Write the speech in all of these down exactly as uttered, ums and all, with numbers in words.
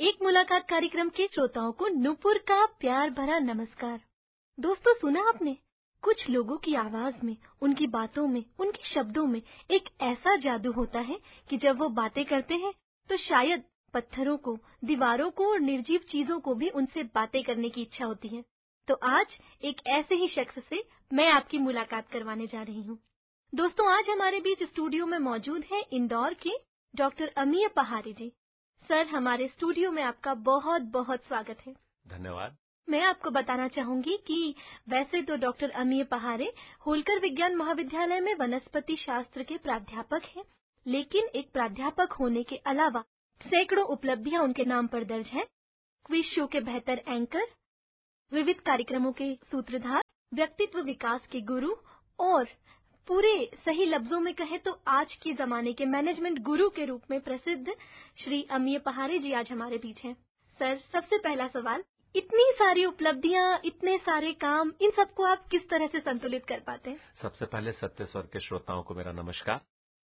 एक मुलाकात कार्यक्रम के श्रोताओं को नूपुर का प्यार भरा नमस्कार। दोस्तों, सुना आपने, कुछ लोगों की आवाज में, उनकी बातों में, उनके शब्दों में एक ऐसा जादू होता है कि जब वो बातें करते हैं तो शायद पत्थरों को, दीवारों को और निर्जीव चीजों को भी उनसे बातें करने की इच्छा होती है। तो आज एक ऐसे ही शख्स से मैं आपकी मुलाकात करवाने जा रही हूँ। दोस्तों, आज हमारे बीच स्टूडियो में मौजूद है इंदौर के डॉक्टर अमीय पहारे जी। सर, हमारे स्टूडियो में आपका बहुत बहुत स्वागत है। धन्यवाद। मैं आपको बताना चाहूंगी कि वैसे तो डॉक्टर अमीय पहारे होलकर विज्ञान महाविद्यालय में वनस्पति शास्त्र के प्राध्यापक हैं, लेकिन एक प्राध्यापक होने के अलावा सैकड़ों उपलब्धियां उनके नाम पर दर्ज हैं। क्विज शो के बेहतर एंकर, विविध कार्यक्रमों के सूत्रधार, व्यक्तित्व विकास के गुरु और पूरे सही लफ्जों में कहें तो आज के जमाने के मैनेजमेंट गुरु के रूप में प्रसिद्ध श्री अमीय पहारे जी आज हमारे बीच हैं। सर, सबसे पहला सवाल, इतनी सारी उपलब्धियां, इतने सारे काम, इन सबको आप किस तरह से संतुलित कर पाते हैं? सबसे पहले सत्य स्वर के श्रोताओं को मेरा नमस्कार।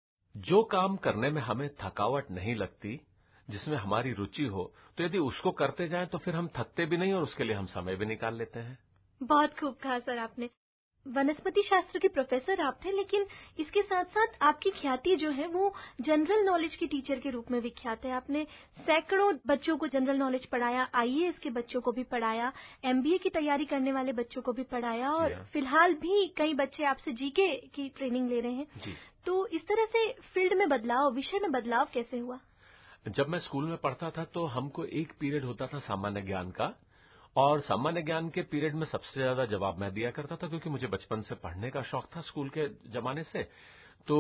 जो काम करने में हमें थकावट नहीं लगती, जिसमें हमारी रुचि हो, तो यदि उसको करते जाएं तो फिर हम थकते भी नहीं और उसके लिए हम समय भी निकाल लेते हैं। बहुत खूब कहा सर आपने। वनस्पति शास्त्र के प्रोफेसर आप थे, लेकिन इसके साथ साथ आपकी ख्याति जो है वो जनरल नॉलेज के टीचर के रूप में विख्यात है। आपने सैकड़ों बच्चों को जनरल नॉलेज पढ़ाया, आईएएस के बच्चों को भी पढ़ाया, एमबीए की तैयारी करने वाले बच्चों को भी पढ़ाया और फिलहाल भी कई बच्चे आपसे जीके की ट्रेनिंग ले रहे हैं। जी। तो इस तरह से फील्ड में बदलाव, विषय में बदलाव कैसे हुआ? जब मैं स्कूल में पढ़ता था तो हमको एक पीरियड होता था सामान्य ज्ञान का, और सामान्य ज्ञान के पीरियड में सबसे ज्यादा जवाब मैं दिया करता था, क्योंकि मुझे बचपन से पढ़ने का शौक था स्कूल के जमाने से। तो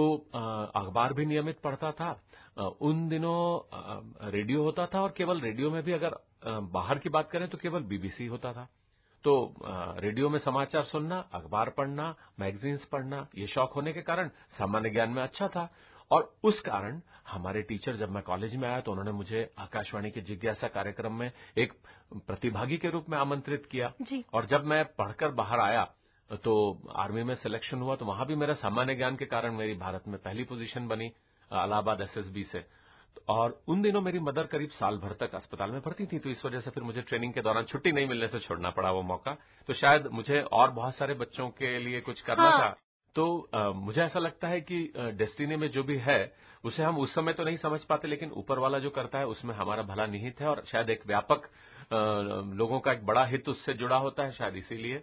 अखबार भी नियमित पढ़ता था। उन दिनों रेडियो होता था, और केवल रेडियो में भी अगर बाहर की बात करें तो केवल बीबीसी होता था। तो रेडियो में समाचार सुनना, अखबार पढ़ना, मैगजीन्स पढ़ना, ये शौक होने के कारण सामान्य ज्ञान में अच्छा था। और उस कारण हमारे टीचर, जब मैं कॉलेज में आया तो उन्होंने मुझे आकाशवाणी के जिज्ञासा कार्यक्रम में एक प्रतिभागी के रूप में आमंत्रित किया। जी। और जब मैं पढ़कर बाहर आया तो आर्मी में सिलेक्शन हुआ, तो वहां भी मेरा सामान्य ज्ञान के कारण मेरी भारत में पहली पोजीशन बनी इलाहाबाद एसएसबी से। और उन दिनों मेरी मदर करीब साल भर तक अस्पताल में भर्ती थी, तो इस वजह से फिर मुझे ट्रेनिंग के दौरान छुट्टी नहीं मिलने से छोड़ना पड़ा वो मौका। तो शायद मुझे और बहुत सारे बच्चों के लिए कुछ करना हाँ। था। तो आ, मुझे ऐसा लगता है कि डेस्टिनी में जो भी है उसे हम उस समय तो नहीं समझ पाते, लेकिन ऊपर वाला जो करता है उसमें हमारा भला निहित है, और शायद एक व्यापक आ, लोगों का एक बड़ा हित उससे जुड़ा होता है, शायद इसीलिए।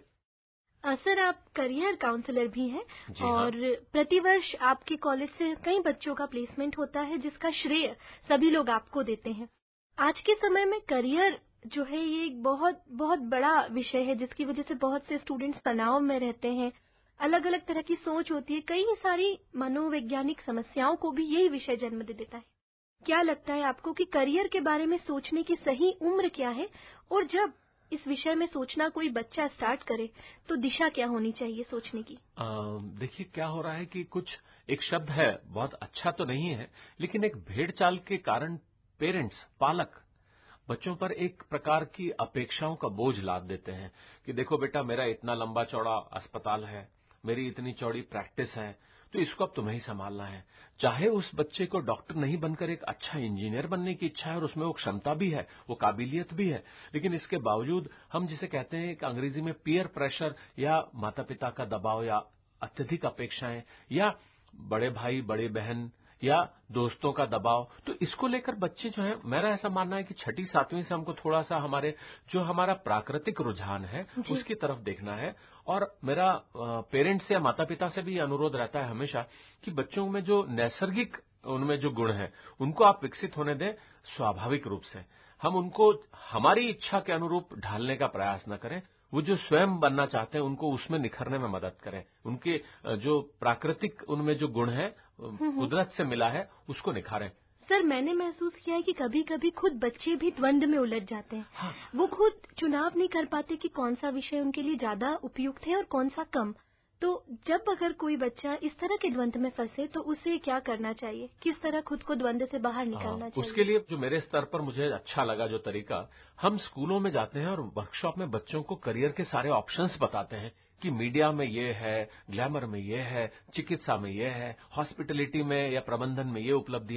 सर, आप करियर काउंसलर भी हैं और हाँ। प्रतिवर्ष आपके कॉलेज से कई बच्चों का प्लेसमेंट होता है, जिसका श्रेय सभी लोग आपको देते हैं। आज के समय में करियर जो है ये एक बहुत बहुत बड़ा विषय है, जिसकी वजह से बहुत से स्टूडेंट्स तनाव में रहते हैं, अलग अलग तरह की सोच होती है, कई सारी मनोवैज्ञानिक समस्याओं को भी यही विषय जन्म दे देता है। क्या लगता है आपको कि करियर के बारे में सोचने की सही उम्र क्या है, और जब इस विषय में सोचना कोई बच्चा स्टार्ट करे तो दिशा क्या होनी चाहिए सोचने की? देखिए, क्या हो रहा है कि कुछ एक शब्द है, बहुत अच्छा तो नहीं है, लेकिन एक भेड़ चाल के कारण पेरेंट्स, पालक बच्चों पर एक प्रकार की अपेक्षाओं का बोझ लाद देते हैं कि देखो बेटा, मेरा इतना लंबा चौड़ा अस्पताल है, मेरी इतनी चौड़ी प्रैक्टिस है, तो इसको अब तुम्हें ही संभालना है। चाहे उस बच्चे को डॉक्टर नहीं बनकर एक अच्छा इंजीनियर बनने की इच्छा है और उसमें वो क्षमता भी है, वो काबिलियत भी है, लेकिन इसके बावजूद हम जिसे कहते हैं कि अंग्रेजी में पीयर प्रेशर, या माता पिता का दबाव, या अत्यधिक अपेक्षाएं, या बड़े भाई बड़े बहन या दोस्तों का दबाव, तो इसको लेकर बच्चे जो है, मेरा ऐसा मानना है कि छठी सातवीं से हमको थोड़ा सा हमारे जो हमारा प्राकृतिक रुझान है उसकी तरफ देखना है। और मेरा पेरेंट्स या माता पिता से भी अनुरोध रहता है हमेशा कि बच्चों में जो नैसर्गिक उनमें जो गुण है उनको आप विकसित होने दें स्वाभाविक रूप से। हम उनको हमारी इच्छा के अनुरूप ढालने का प्रयास न करें। वो जो स्वयं बनना चाहते हैं उनको उसमें निखरने में मदद करें। उनके जो प्राकृतिक उनमें जो गुण है, कुदरत से मिला है, उसको निखारें। सर, मैंने महसूस किया है कि कभी कभी खुद बच्चे भी द्वंद्व में उलझ जाते हैं। हाँ। वो खुद चुनाव नहीं कर पाते कि कौन सा विषय उनके लिए ज्यादा उपयुक्त है और कौन सा कम। तो जब अगर कोई बच्चा इस तरह के द्वंद्व में फंसे तो उसे क्या करना चाहिए? किस तरह खुद को द्वंद्व से बाहर निकालना चाहिए? उसके लिए जो मेरे स्तर पर मुझे अच्छा लगा जो तरीका, हम स्कूलों में जाते हैं और वर्कशॉप में बच्चों को करियर के सारे ऑप्शंस बताते हैं कि मीडिया में ये है, ग्लैमर में ये है, चिकित्सा में ये है, हॉस्पिटलिटी में या प्रबंधन में ये उपलब्धियां हैं,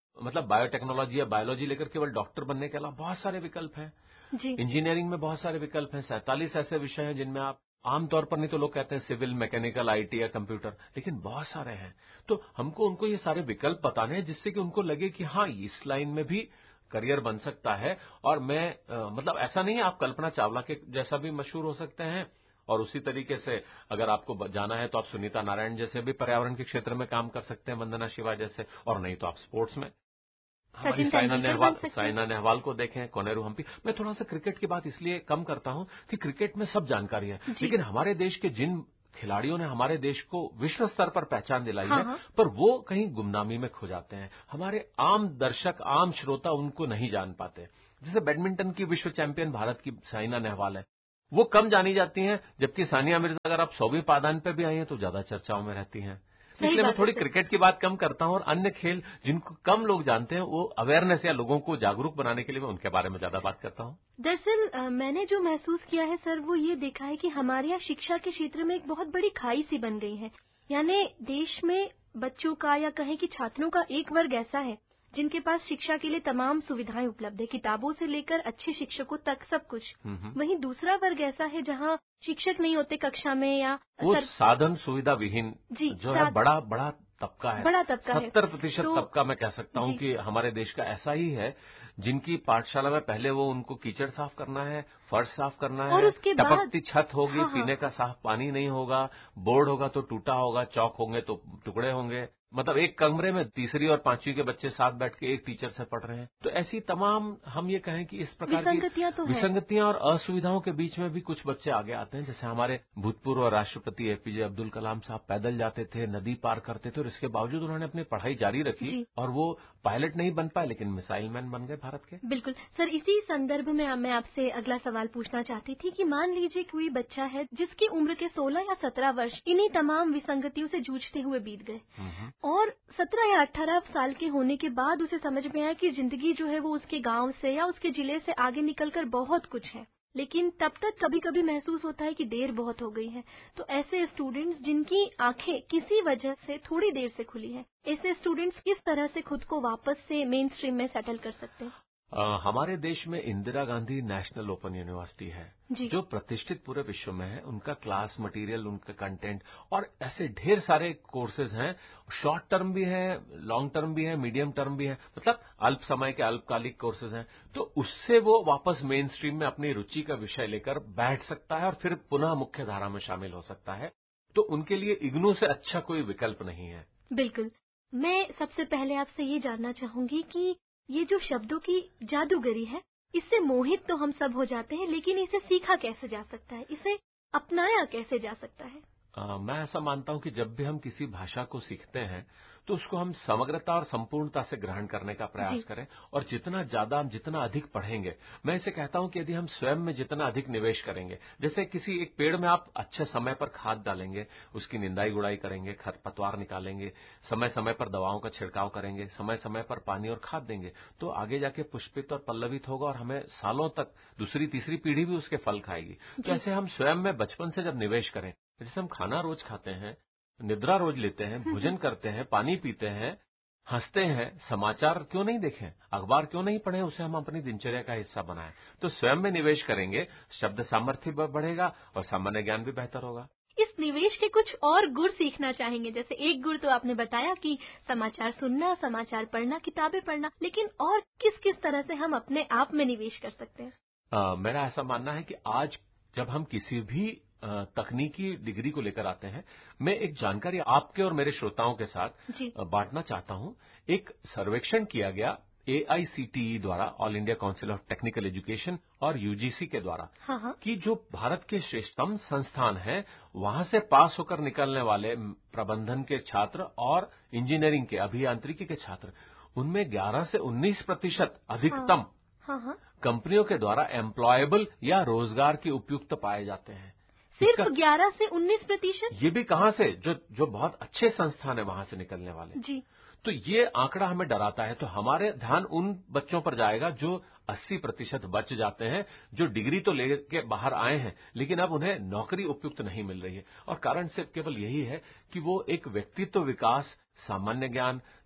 मतलब बायोटेक्नोलॉजी या बायोलॉजी लेकर केवल डॉक्टर बनने के अलावा बहुत सारे विकल्प हैं। जी। इंजीनियरिंग में बहुत सारे विकल्प हैं, सैंतालीस ऐसे विषय हैं जिनमें आप आमतौर पर, नहीं तो लोग कहते हैं सिविल, मैकेनिकल, आईटी या कंप्यूटर, लेकिन बहुत सारे हैं। तो हमको उनको ये सारे विकल्प बताने हैं जिससे कि उनको लगे कि हाँ, इस लाइन में भी करियर बन सकता है। और मैं आ, मतलब ऐसा नहीं है आप कल्पना चावला के जैसा भी मशहूर हो सकते हैं, और उसी तरीके से अगर आपको जाना है तो आप सुनीता नारायण जैसे भी पर्यावरण के क्षेत्र में काम कर सकते हैं, वंदना शिवा जैसे, और नहीं तो आप स्पोर्ट्स में हमारी सचिन साइना तेंदुलकर नेहवाल बन सकते हैं। साइना नेहवाल को देखें, कोनेरू हम्पी। मैं थोड़ा सा क्रिकेट की बात इसलिए कम करता हूं कि क्रिकेट में सब जानकारी है, जी। लेकिन हमारे देश के जिन खिलाड़ियों ने हमारे देश को विश्व स्तर पर पहचान दिलाई हाँ है, हाँ। पर वो कहीं गुमनामी में खो जाते हैं। हमारे आम दर्शक, आम श्रोता उनको नहीं जान पाते। जैसे बैडमिंटन की विश्व चैंपियन भारत की साइना नेहवाल है, वो कम जानी जाती हैं, जबकि सानिया मिर्जा अगर आप सौवीं पायदान पर भी आई हैं तो ज्यादा चर्चाओं में रहती हैं। इसलिए मैं थोड़ी क्रिकेट की बात कम करता हूं, और अन्य खेल जिनको कम लोग जानते हैं वो अवेयरनेस या लोगों को जागरूक बनाने के लिए मैं उनके बारे में ज्यादा बात करता हूं। दरअसल मैंने जो महसूस किया है सर, वो ये देखा है कि हमारे यहाँ शिक्षा के क्षेत्र में एक बहुत बड़ी खाई सी बन गई है। यानी देश में बच्चों का या कहें कि छात्रों का एक वर्ग ऐसा है जिनके पास शिक्षा के लिए तमाम सुविधाएं उपलब्ध है, किताबों से लेकर अच्छे शिक्षकों तक सब कुछ। वहीं दूसरा वर्ग ऐसा है जहां शिक्षक नहीं होते कक्षा में, या वो सर... साधन सुविधा विहीन जो है बड़ा बड़ा तबका है, बड़ा तबका है, सत्तर प्रतिशत तो, तबका मैं कह सकता हूं कि हमारे देश का ऐसा ही है, जिनकी पाठशाला में पहले वो उनको कीचड़ साफ करना है, फर्श साफ करना है, और उसके बाद टपकती छत होगी, हाँ, पीने का साफ पानी नहीं होगा, बोर्ड होगा तो टूटा होगा, चौक होंगे तो टुकड़े होंगे, मतलब एक कमरे में तीसरी और पांचवी के बच्चे साथ बैठ के एक टीचर से पढ़ रहे हैं। तो ऐसी तमाम, हम ये कहें कि इस प्रकार की विसंगतियां तो विसंगतियां और असुविधाओं के बीच में भी कुछ बच्चे आगे आते हैं। जैसे हमारे भूतपूर्व राष्ट्रपति एपीजे अब्दुल कलाम साहब पैदल जाते थे, नदी पार करते थे, और इसके बावजूद उन्होंने अपनी पढ़ाई जारी रखी, और वो पायलट नहीं बन पाए लेकिन मिसाइल मैन बन गए भारत के। बिल्कुल सर, इसी संदर्भ में मैं आपसे अगला सवाल पूछना चाहती थी कि मान लीजिए कोई बच्चा है जिसकी उम्र के सोलह या सत्रह वर्ष इन्हीं तमाम विसंगतियों से जूझते हुए बीत गए, और सत्रह या अठारह साल के होने के बाद उसे समझ में आया कि जिंदगी जो है वो उसके गांव से या उसके जिले से आगे निकलकर बहुत कुछ है, लेकिन तब तक कभी कभी महसूस होता है कि देर बहुत हो गई है। तो ऐसे स्टूडेंट्स जिनकी आंखें किसी वजह से थोड़ी देर से खुली हैं, ऐसे स्टूडेंट्स किस तरह से खुद को वापस से मेन स्ट्रीम में सेटल कर सकते हैं? आ, हमारे देश में Indira Gandhi national open university है, जो प्रतिष्ठित पूरे विश्व में है। उनका क्लास मटेरियल, उनका कंटेंट और ऐसे ढेर सारे कोर्सेज हैं, शॉर्ट टर्म भी है, लॉन्ग टर्म भी है, मीडियम टर्म भी है, मतलब अल्प समय के अल्पकालिक कोर्सेज हैं। तो उससे वो वापस मेन स्ट्रीम में अपनी रुचि का विषय लेकर बैठ सकता है और फिर पुनः मुख्य धारा में शामिल हो सकता है। तो उनके लिए इग्नू से अच्छा कोई विकल्प नहीं है। बिल्कुल। मैं सबसे पहले आपसे ये जानना चाहूंगी कि ये जो शब्दों की जादूगरी है, इससे मोहित तो हम सब हो जाते हैं, लेकिन इसे सीखा कैसे जा सकता है, इसे अपनाया कैसे जा सकता है? आ, मैं ऐसा मानता हूं कि जब भी हम किसी भाषा को सीखते हैं तो उसको हम समग्रता और संपूर्णता से ग्रहण करने का प्रयास करें, और जितना ज्यादा हम जितना अधिक पढ़ेंगे, मैं इसे कहता हूं कि यदि हम स्वयं में जितना अधिक निवेश करेंगे, जैसे किसी एक पेड़ में आप अच्छे समय पर खाद डालेंगे, उसकी निंदाई गुड़ाई करेंगे, खरपतवार निकालेंगे, समय समय पर दवाओं का छिड़काव करेंगे, समय समय पर पानी और खाद देंगे, तो आगे जाके पुष्पित और पल्लवित होगा और हमें सालों तक दूसरी तीसरी पीढ़ी भी उसके फल खाएगी। तो ऐसे हम स्वयं में बचपन से जब निवेश करें, जैसे हम खाना रोज खाते हैं, निद्रा रोज लेते हैं, भोजन करते हैं, पानी पीते हैं, हंसते हैं, समाचार क्यों नहीं देखें, अखबार क्यों नहीं पढ़ें, उसे हम अपनी दिनचर्या का हिस्सा बनाएं। तो स्वयं में निवेश करेंगे, शब्द सामर्थ्य बढ़ेगा और सामान्य ज्ञान भी बेहतर होगा। इस निवेश के कुछ और गुण सीखना चाहेंगे। जैसे एक गुण तो आपने बताया कि समाचार सुनना, समाचार पढ़ना, किताबें पढ़ना, लेकिन और किस किस तरह से हम अपने आप में निवेश कर सकते हैं? आ, मेरा ऐसा मानना है कि आज जब हम किसी भी तकनीकी डिग्री को लेकर आते हैं, मैं एक जानकारी आपके और मेरे श्रोताओं के साथ बांटना चाहता हूं। एक सर्वेक्षण किया गया ए आई सी टी ई द्वारा, all India council of technical education, और यू जी सी के द्वारा, हाँ हाँ। कि जो भारत के श्रेष्ठतम संस्थान हैं, वहां से पास होकर निकलने वाले प्रबंधन के छात्र और इंजीनियरिंग के, अभियांत्रिकी के छात्र, उनमें ग्यारह से उन्नीस प्रतिशत अधिकतम हाँ हाँ। कंपनियों के द्वारा एम्प्लॉयबल या रोजगार के उपयुक्त पाए जाते हैं। सिर्फ ग्यारह से उन्नीस प्रतिशत? ये भी कहां से, जो जो बहुत अच्छे संस्थान है वहां से निकलने वाले। जी। तो ये आंकड़ा हमें डराता है। तो हमारे ध्यान उन बच्चों पर जाएगा जो अस्सी प्रतिशत बच जाते हैं, जो डिग्री तो लेके बाहर आए हैं लेकिन अब उन्हें नौकरी उपयुक्त नहीं मिल रही है। और कारण सिर्फ केवल यही है कि वो एक व्यक्तित्व विकास, सामान्य ज्ञान,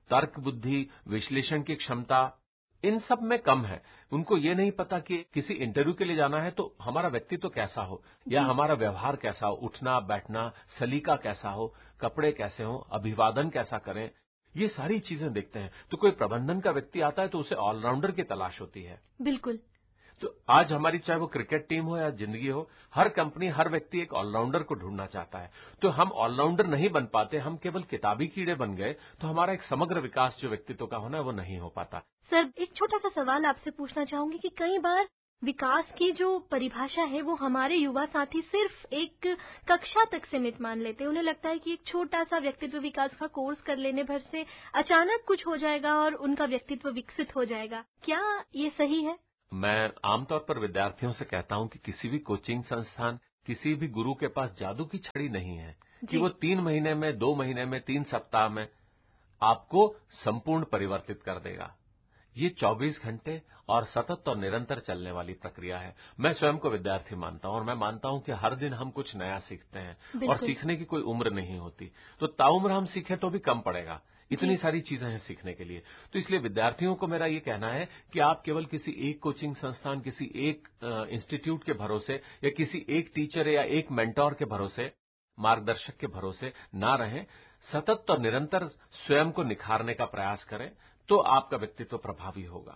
तर्क बुद्धि, विश्लेषण की क्षमता इन सब में कम है। उनको ये नहीं पता कि किसी इंटरव्यू के लिए जाना है तो हमारा व्यक्तित्व कैसा हो या जी। हमारा व्यवहार कैसा हो, उठना बैठना, सलीका कैसा हो, कपड़े कैसे हो, अभिवादन कैसा करें, ये सारी चीजें देखते हैं। तो कोई प्रबंधन का व्यक्ति आता है तो उसे ऑलराउंडर की तलाश होती है। बिल्कुल। तो आज हमारी चाहे वो क्रिकेट टीम हो या जिंदगी हो, हर कंपनी, हर व्यक्ति एक ऑलराउंडर को ढूंढना चाहता है। तो हम ऑलराउंडर नहीं बन पाते, हम केवल किताबी कीड़े बन गए तो हमारा एक समग्र विकास जो व्यक्तित्व का होना है वो नहीं हो पाता। सर, एक छोटा सा सवाल आपसे पूछना चाहूंगी कि कई बार विकास की जो परिभाषा है वो हमारे युवा साथी सिर्फ एक कक्षा तक सीमित मान लेते हैं। उन्हें लगता है कि एक छोटा सा व्यक्तित्व विकास का कोर्स कर लेने भर से अचानक कुछ हो जाएगा और उनका व्यक्तित्व विकसित हो जाएगा। क्या ये सही है? मैं आमतौर पर विद्यार्थियों से कहता हूं कि किसी भी कोचिंग संस्थान, किसी भी गुरु के पास जादू की छड़ी नहीं है कि वो तीन महीने में, दो महीने में, तीन सप्ताह में आपको संपूर्ण परिवर्तित कर देगा। ये चौबीस घंटे और सतत और निरंतर चलने वाली प्रक्रिया है। मैं स्वयं को विद्यार्थी मानता हूं और मैं मानता हूं कि हर दिन हम कुछ नया सीखते हैं और सीखने की कोई उम्र नहीं होती। तो ताउम्र हम सीखें तो भी कम पड़ेगा। इतनी सारी चीजें हैं सीखने के लिए। तो इसलिए विद्यार्थियों को मेरा ये कहना है कि आप केवल किसी एक कोचिंग संस्थान, किसी एक इंस्टीट्यूट के भरोसे या किसी एक टीचर या एक मेंटोर के भरोसे, मार्गदर्शक के भरोसे ना रहें। सतत और निरंतर स्वयं को निखारने का प्रयास करें तो आपका व्यक्तित्व प्रभावी होगा।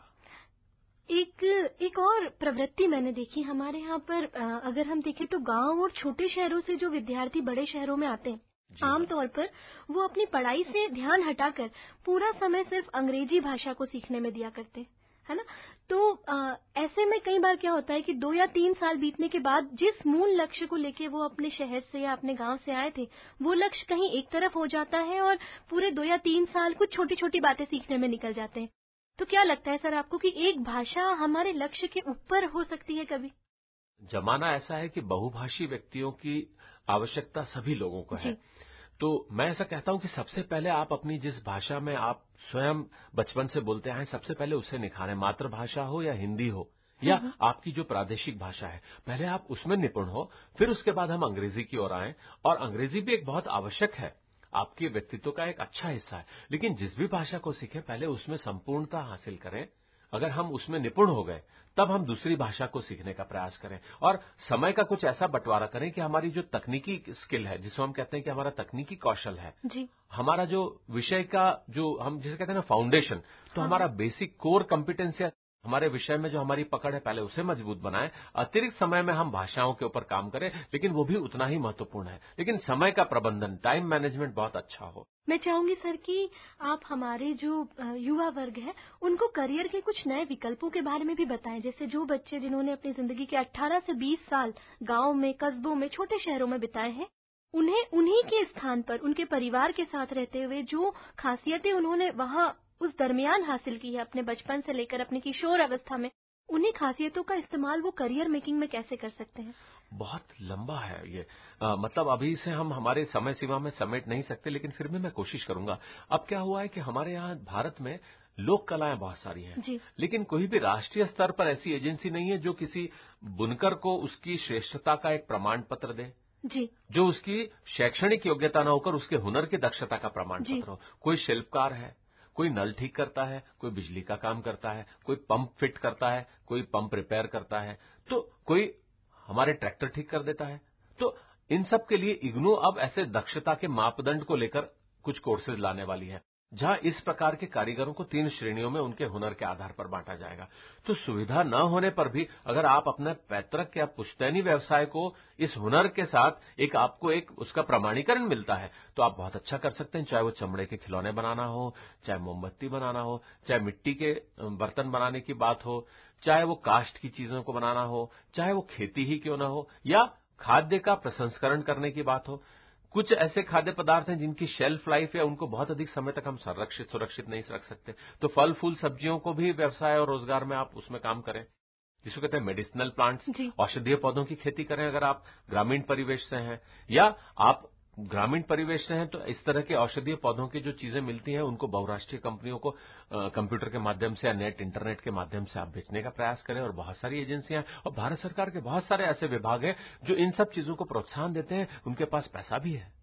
एक एक और प्रवृत्ति मैंने देखी हमारे यहाँ पर, अगर हम देखें तो गांव और छोटे शहरों से जो विद्यार्थी बड़े शहरों में आते हैं, आमतौर पर वो अपनी पढ़ाई से ध्यान हटाकर पूरा समय सिर्फ अंग्रेजी भाषा को सीखने में दिया करते हैं, है ना? तो आ, ऐसे में कई बार क्या होता है कि दो या तीन साल बीतने के बाद जिस मूल लक्ष्य को लेके वो अपने शहर से या अपने गांव से आए थे, वो लक्ष्य कहीं एक तरफ हो जाता है और पूरे दो या तीन साल कुछ छोटी छोटी बातें सीखने में निकल जाते हैं। तो क्या लगता है सर आपको कि एक भाषा हमारे लक्ष्य के ऊपर हो सकती है कभी? जमाना ऐसा है कि बहुभाषी व्यक्तियों की आवश्यकता सभी लोगों को है। तो मैं ऐसा कहता हूं कि सबसे पहले आप अपनी जिस भाषा में आप स्वयं बचपन से बोलते आए, सबसे पहले उसे निखारें। मातृभाषा हो या हिंदी हो या आपकी जो प्रादेशिक भाषा है, पहले आप उसमें निपुण हो, फिर उसके बाद हम अंग्रेजी की ओर आएं। और अंग्रेजी भी एक बहुत आवश्यक है, आपके व्यक्तित्व का एक अच्छा हिस्सा है। लेकिन जिस भी भाषा को सीखें पहले उसमें संपूर्णता हासिल करें। अगर हम उसमें निपुण हो गए तब हम दूसरी भाषा को सीखने का प्रयास करें और समय का कुछ ऐसा बंटवारा करें कि हमारी जो तकनीकी स्किल है, जिसको हम कहते हैं कि हमारा तकनीकी कौशल है, जी। हमारा जो विषय का जो हम जिसे कहते हैं ना फाउंडेशन, तो हाँ। हमारा बेसिक कोर कॉम्पिटेंसी हमारे विषय में जो हमारी पकड़ है पहले उसे मजबूत बनाएं। अतिरिक्त समय में हम भाषाओं के ऊपर काम करें, लेकिन वो भी उतना ही महत्वपूर्ण है। लेकिन समय का प्रबंधन, टाइम मैनेजमेंट बहुत अच्छा हो। मैं चाहूंगी सर कि आप हमारे जो युवा वर्ग है उनको करियर के कुछ नए विकल्पों के बारे में भी बताएं। जैसे जो बच्चे जिन्होंने अपनी जिंदगी के अठारह से बीस साल गांव में, कस्बों में, छोटे शहरों में बिताए हैं, उन्हें उन्हीं के स्थान पर उनके परिवार के साथ रहते हुए जो खासियतें उन्होंने वहां उस दरमियान हासिल की है अपने बचपन से लेकर अपनी किशोर अवस्था में, उन्हीं खासियतों का इस्तेमाल वो करियर मेकिंग में कैसे कर सकते हैं? बहुत लंबा है ये, आ, मतलब अभी से हम हमारे समय सीमा में समेट नहीं सकते, लेकिन फिर भी मैं कोशिश करूंगा। अब क्या हुआ है कि हमारे यहाँ भारत में लोक कलाएं बहुत सारी हैं, लेकिन कोई भी राष्ट्रीय स्तर पर ऐसी एजेंसी नहीं है जो किसी बुनकर को उसकी श्रेष्ठता का एक प्रमाण पत्र दे, जी, जो उसकी शैक्षणिक योग्यता न होकर उसके हुनर की दक्षता का प्रमाण पत्र हो। कोई शिल्पकार है, कोई नल ठीक करता है, कोई बिजली का काम करता है, कोई पंप फिट करता है, कोई पंप रिपेयर करता है, तो कोई हमारे ट्रैक्टर ठीक कर देता है। तो इन सब के लिए इग्नू अब ऐसे दक्षता के मापदंड को लेकर कुछ कोर्सेज लाने वाली है, जहां इस प्रकार के कारीगरों को तीन श्रेणियों में उनके हुनर के आधार पर बांटा जाएगा। तो सुविधा न होने पर भी अगर आप अपने पैतृक या पुश्तैनी व्यवसाय को इस हुनर के साथ एक आपको एक उसका प्रमाणीकरण मिलता है तो आप बहुत अच्छा कर सकते हैं। चाहे वो चमड़े के खिलौने बनाना हो, चाहे मोमबत्ती बनाना हो, चाहे मिट्टी के बर्तन बनाने की बात हो, चाहे वो काष्ठ की चीजों को बनाना हो, चाहे वो खेती ही क्यों ना हो, या खाद्य का प्रसंस्करण करने की बात हो। कुछ ऐसे खाद्य पदार्थ हैं जिनकी शेल्फ लाइफ या उनको बहुत अधिक समय तक हम संरक्षित सुरक्षित नहीं रख सकते, तो फल फूल सब्जियों को भी व्यवसाय और रोजगार में आप उसमें काम करें, जिसको कहते हैं मेडिसिनल प्लांट्स, औषधीय पौधों की खेती करें अगर आप ग्रामीण परिवेश से हैं, या आप ग्रामीण परिवेश से हैं तो इस तरह के औषधीय पौधों की जो चीजें मिलती हैं उनको बहुराष्ट्रीय कंपनियों को कंप्यूटर के माध्यम से या नेट इंटरनेट के माध्यम से आप बेचने का प्रयास करें। और बहुत सारी एजेंसियां और भारत सरकार के बहुत सारे ऐसे विभाग हैं जो इन सब चीजों को प्रोत्साहन देते हैं, उनके पास पैसा भी है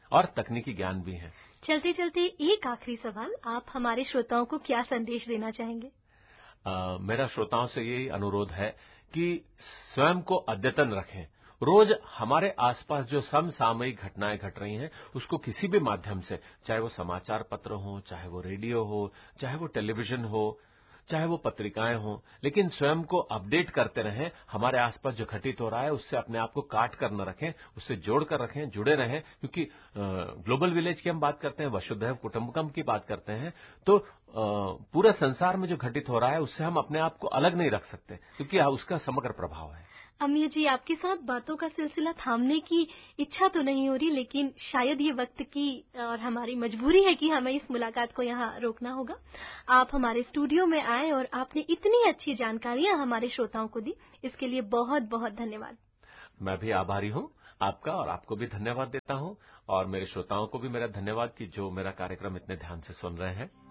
और तकनीकी ज्ञान भी है। चलते चलते एक आखिरी सवाल, आप हमारे श्रोताओं को क्या संदेश देना चाहेंगे? आ, मेरा श्रोताओं से यही अनुरोध है कि स्वयं को अद्यतन रखें। रोज हमारे आसपास जो समसामयिक घटनाएं घट रही हैं, उसको किसी भी माध्यम से, चाहे वो समाचार पत्र हो, चाहे वो रेडियो हो, चाहे वो टेलीविजन हो, चाहे वो पत्रिकाएं हों, लेकिन स्वयं को अपडेट करते रहें। हमारे आसपास जो घटित हो रहा है उससे अपने आप को काट कर न रखें, उससे जोड़ कर रखें, जुड़े रहें, क्योंकि ग्लोबल विलेज की हम बात करते हैं, वसुधैव कुटुंबकम की बात करते हैं, तो पूरे संसार में जो घटित हो रहा है उससे हम अपने आप को अलग नहीं रख सकते, क्योंकि उसका समग्र प्रभाव है। अमिय जी, आपके साथ बातों का सिलसिला थामने की इच्छा तो नहीं हो रही, लेकिन शायद ये वक्त की और हमारी मजबूरी है कि हमें इस मुलाकात को यहाँ रोकना होगा। आप हमारे स्टूडियो में आए और आपने इतनी अच्छी जानकारियां हमारे श्रोताओं को दी, इसके लिए बहुत बहुत धन्यवाद। मैं भी आभारी हूं आपका, और आपको भी धन्यवाद देता हूं, और मेरे श्रोताओं को भी मेरा धन्यवाद कि जो मेरा कार्यक्रम इतने ध्यान से सुन रहे हैं।